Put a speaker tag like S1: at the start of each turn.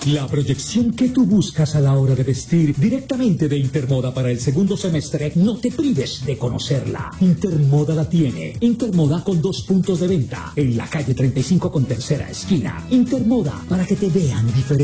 S1: La proyección que tú buscas a la hora de vestir directamente de Intermoda para el segundo semestre, no te prives de conocerla. Intermoda la tiene. Intermoda con 2 puntos de venta en la calle 35 con tercera esquina. Intermoda, para que te vean diferente.